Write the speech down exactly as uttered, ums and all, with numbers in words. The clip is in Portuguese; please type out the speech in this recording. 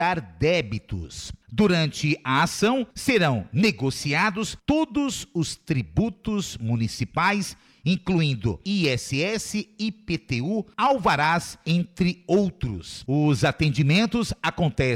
quitar débitos. Durante a ação, serão negociados todos os tributos municipais, incluindo I S S, I P T U, alvarás, entre outros. Os atendimentos acontecem